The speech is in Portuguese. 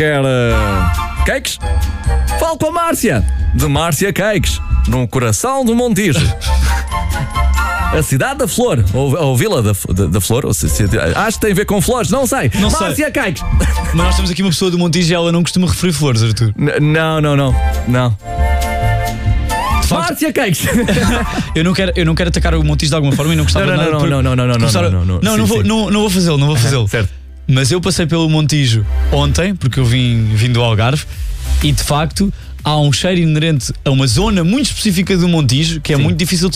Quer cakes? Falo com a Márcia, de Márcia Cakes, no coração do Montijo. A cidade da flor, ou vila da flor, acho que tem a ver com flores, não sei. Não Márcia sei. Cakes. Mas nós temos aqui uma pessoa do Montijo e ela não costuma referir flores, Arthur. Não. De facto, Márcia Cakes. eu não quero atacar o Montijo de alguma forma e não gostava de nada. Não vou fazê-lo. Certo. Mas eu passei pelo Montijo ontem, porque eu vim do Algarve, e de facto há um cheiro inerente a uma zona muito específica do Montijo que é muito difícil de